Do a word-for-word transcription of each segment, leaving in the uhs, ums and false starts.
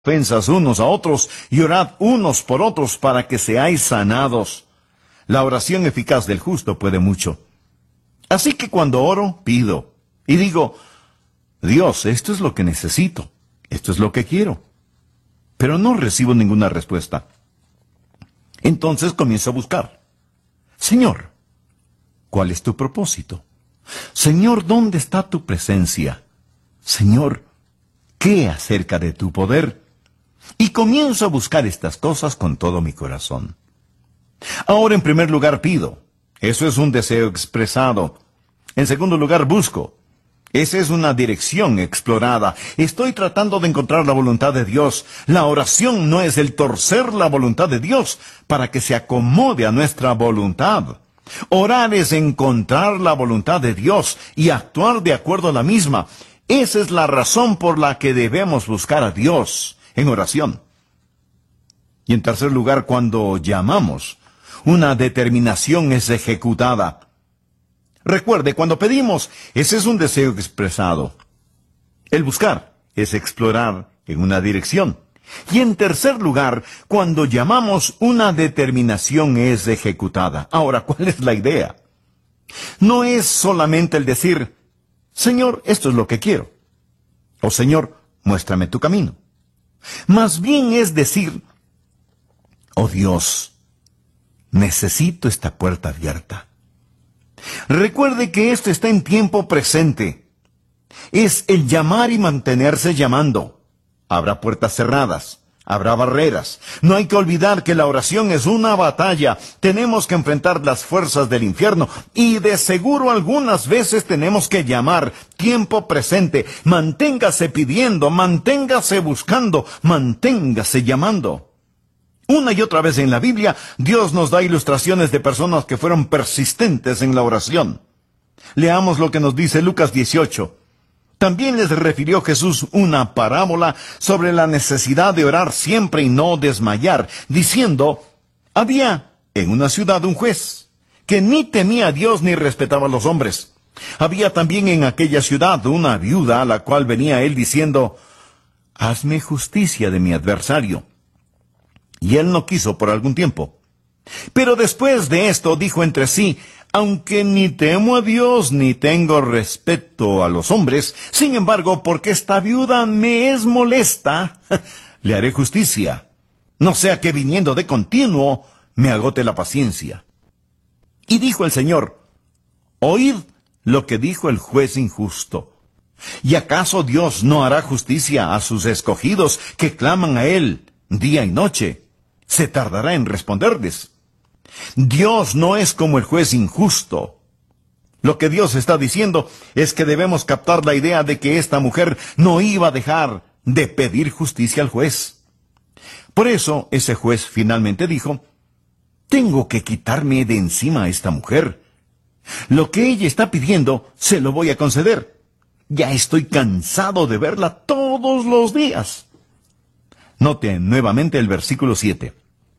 ofensas unos a otros y orad unos por otros para que seáis sanados. La oración eficaz del justo puede mucho. Así que cuando oro, pido y digo, Dios, esto es lo que necesito, esto es lo que quiero. Pero no recibo ninguna respuesta. Entonces comienzo a buscar. Señor, ¿cuál es tu propósito? Señor, ¿dónde está tu presencia? Señor, ¿qué acerca de tu poder? Y comienzo a buscar estas cosas con todo mi corazón. Ahora, en primer lugar, pido. Eso es un deseo expresado. En segundo lugar, busco. Esa es una dirección explorada. Estoy tratando de encontrar la voluntad de Dios. La oración no es el torcer la voluntad de Dios para que se acomode a nuestra voluntad. Orar es encontrar la voluntad de Dios y actuar de acuerdo a la misma. Esa es la razón por la que debemos buscar a Dios en oración. Y en tercer lugar, cuando llamamos, una determinación es ejecutada. Recuerde, cuando pedimos, ese es un deseo expresado. El buscar es explorar en una dirección. Y en tercer lugar, cuando llamamos, una determinación es ejecutada. Ahora, ¿cuál es la idea? No es solamente el decir, Señor, esto es lo que quiero. O Señor, muéstrame tu camino. Más bien es decir, oh Dios, necesito esta puerta abierta. Recuerde que esto está en tiempo presente. Es el llamar y mantenerse llamando. Habrá puertas cerradas, habrá barreras. No hay que olvidar que la oración es una batalla. Tenemos que enfrentar las fuerzas del infierno y de seguro algunas veces tenemos que llamar. Tiempo presente. Manténgase pidiendo, manténgase buscando, manténgase llamando. Una y otra vez en la Biblia, Dios nos da ilustraciones de personas que fueron persistentes en la oración. Leamos lo que nos dice Lucas dieciocho. También les refirió Jesús una parábola sobre la necesidad de orar siempre y no desmayar, diciendo, había en una ciudad un juez, que ni temía a Dios ni respetaba a los hombres. Había también en aquella ciudad una viuda a la cual venía él diciendo, hazme justicia de mi adversario. Y él no quiso por algún tiempo. Pero después de esto dijo entre sí, aunque ni temo a Dios ni tengo respeto a los hombres, sin embargo, porque esta viuda me es molesta, le haré justicia. No sea que viniendo de continuo me agote la paciencia. Y dijo el Señor, oíd lo que dijo el juez injusto. ¿Y acaso Dios no hará justicia a sus escogidos que claman a Él día y noche? Se tardará en responderles. Dios no es como el juez injusto. Lo que Dios está diciendo es que debemos captar la idea de que esta mujer no iba a dejar de pedir justicia al juez. Por eso ese juez finalmente dijo, tengo que quitarme de encima a esta mujer. Lo que ella está pidiendo se lo voy a conceder. Ya estoy cansado de verla todos los días. Note nuevamente el versículo siete.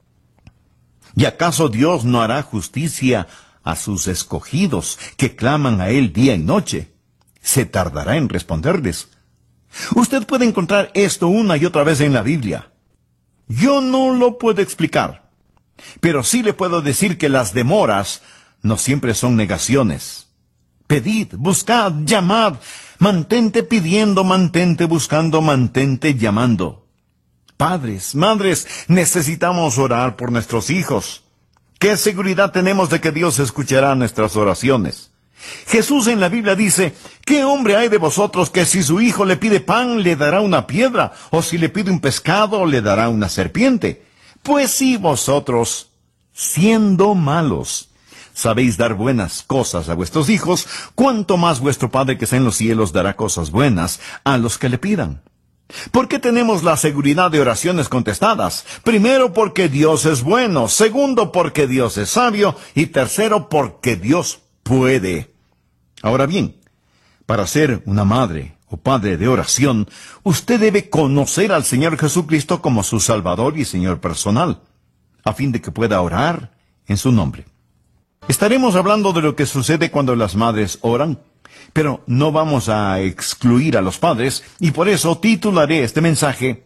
¿Y acaso Dios no hará justicia a sus escogidos que claman a Él día y noche? Se tardará en responderles. Usted puede encontrar esto una y otra vez en la Biblia. Yo no lo puedo explicar, pero sí le puedo decir que las demoras no siempre son negaciones. Pedid, buscad, llamad, mantente pidiendo, mantente buscando, mantente llamando. Padres, madres, necesitamos orar por nuestros hijos. ¿Qué seguridad tenemos de que Dios escuchará nuestras oraciones? Jesús en la Biblia dice, ¿qué hombre hay de vosotros que si su hijo le pide pan, le dará una piedra? O si le pide un pescado, le dará una serpiente? Pues si vosotros, siendo malos, sabéis dar buenas cosas a vuestros hijos, ¿cuánto más vuestro Padre que está en los cielos dará cosas buenas a los que le pidan? ¿Por qué tenemos la seguridad de oraciones contestadas? Primero, porque Dios es bueno. Segundo, porque Dios es sabio. Y tercero, porque Dios puede. Ahora bien, para ser una madre o padre de oración, usted debe conocer al Señor Jesucristo como su Salvador y Señor personal, a fin de que pueda orar en su nombre. Estaremos hablando de lo que sucede cuando las madres oran, pero no vamos a excluir a los padres, y por eso titularé este mensaje,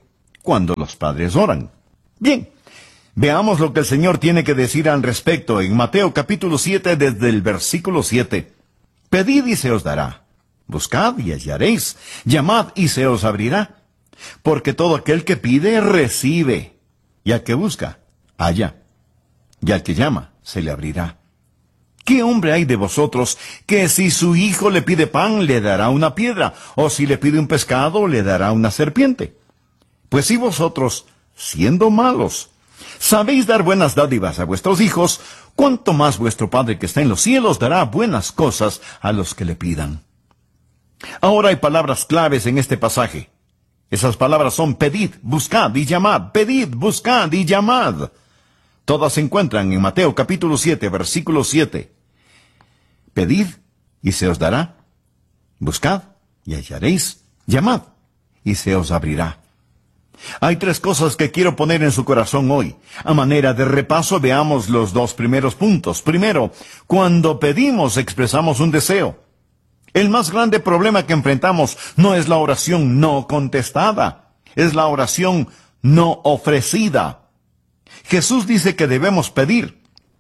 cuando los padres oran. Bien, veamos lo que el Señor tiene que decir al respecto en Mateo capítulo siete, desde el versículo siete. Pedid y se os dará. Buscad y hallaréis. Llamad y se os abrirá. Porque todo aquel que pide, recibe. Y al que busca, halla. Y al que llama, se le abrirá. ¿Qué hombre hay de vosotros que si su hijo le pide pan, le dará una piedra? O si le pide un pescado, le dará una serpiente? Pues si vosotros, siendo malos, sabéis dar buenas dádivas a vuestros hijos, ¿cuánto más vuestro Padre que está en los cielos dará buenas cosas a los que le pidan? Ahora hay palabras claves en este pasaje. Esas palabras son pedid, buscad y llamad, pedid, buscad y llamad. Todas se encuentran en Mateo capítulo siete, versículo siete. Pedid y se os dará. Buscad y hallaréis. Llamad y se os abrirá. Hay tres cosas que quiero poner en su corazón hoy. A manera de repaso, veamos los dos primeros puntos. Primero, cuando pedimos expresamos un deseo. El más grande problema que enfrentamos no es la oración no contestada, es la oración no ofrecida. Jesús dice que debemos pedir.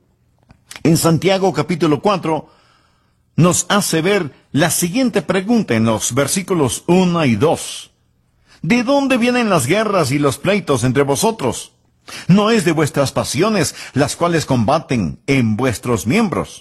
En Santiago capítulo cuatro nos hace ver la siguiente pregunta en los versículos uno y dos. ¿De dónde vienen las guerras y los pleitos entre vosotros? ¿No es de vuestras pasiones las cuales combaten en vuestros miembros?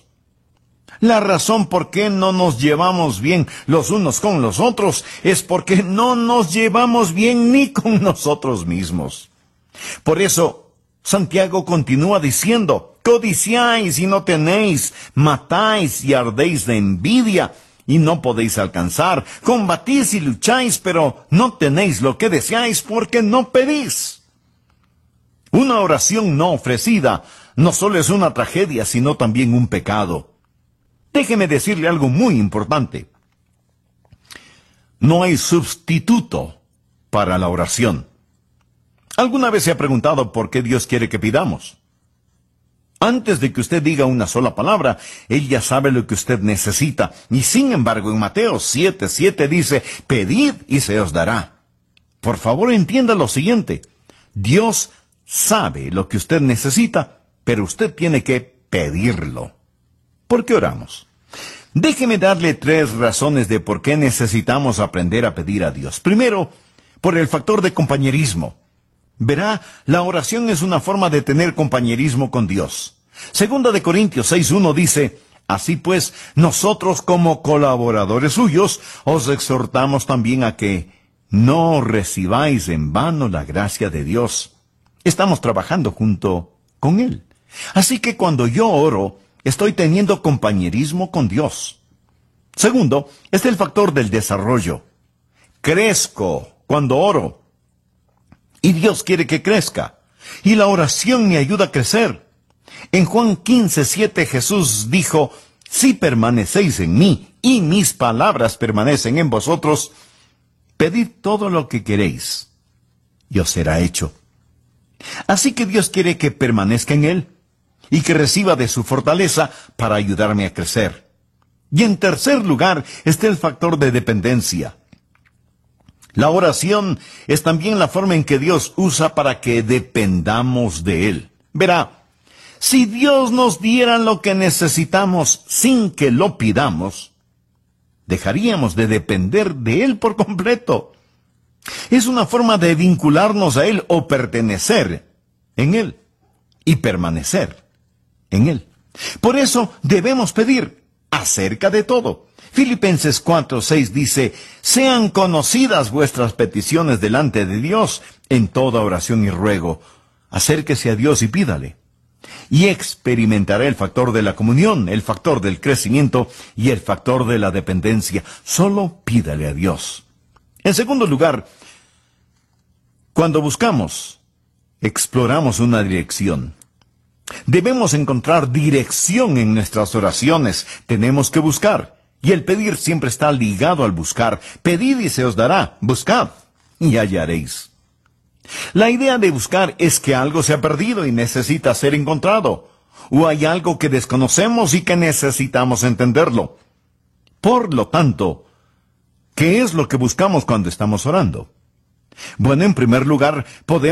La razón por qué no nos llevamos bien los unos con los otros es porque no nos llevamos bien ni con nosotros mismos. Por eso, Santiago continúa diciendo, codiciáis y no tenéis, matáis y ardéis de envidia y no podéis alcanzar, combatís y lucháis, pero no tenéis lo que deseáis porque no pedís. Una oración no ofrecida no solo es una tragedia, sino también un pecado. Déjeme decirle algo muy importante. No hay sustituto para la oración. ¿Alguna vez se ha preguntado por qué Dios quiere que pidamos? Antes de que usted diga una sola palabra, Él ya sabe lo que usted necesita. Y sin embargo, en Mateo siete, siete dice, pedid y se os dará. Por favor, entienda lo siguiente. Dios sabe lo que usted necesita, pero usted tiene que pedirlo. ¿Por qué oramos? Déjeme darle tres razones de por qué necesitamos aprender a pedir a Dios. Primero, por el factor de compañerismo. Verá, la oración es una forma de tener compañerismo con Dios. Segunda de Corintios seis uno dice, así pues, nosotros como colaboradores suyos, os exhortamos también a que no recibáis en vano la gracia de Dios. Estamos trabajando junto con Él. Así que cuando yo oro, estoy teniendo compañerismo con Dios. Segundo, es el factor del desarrollo. Crezco cuando oro. Y Dios quiere que crezca. Y la oración me ayuda a crecer. En Juan quince, siete Jesús dijo, si permanecéis en mí y mis palabras permanecen en vosotros, pedid todo lo que queréis y os será hecho. Así que Dios quiere que permanezca en Él y que reciba de su fortaleza para ayudarme a crecer. Y en tercer lugar está el factor de dependencia. La oración es también la forma en que Dios usa para que dependamos de Él. Verá, si Dios nos diera lo que necesitamos sin que lo pidamos, dejaríamos de depender de Él por completo. Es una forma de vincularnos a Él o pertenecer en Él y permanecer en Él. Por eso debemos pedir acerca de todo. Filipenses cuatro, seis dice, sean conocidas vuestras peticiones delante de Dios en toda oración y ruego. Acérquese a Dios y pídale. Y experimentará el factor de la comunión, el factor del crecimiento y el factor de la dependencia. Solo pídale a Dios. En segundo lugar, cuando buscamos, exploramos una dirección. Debemos encontrar dirección en nuestras oraciones. Tenemos que buscar. Y el pedir siempre está ligado al buscar. Pedid y se os dará. Buscad y hallaréis. La idea de buscar es que algo se ha perdido y necesita ser encontrado. O hay algo que desconocemos y que necesitamos entenderlo. Por lo tanto, ¿qué es lo que buscamos cuando estamos orando? Bueno, en primer lugar, podemos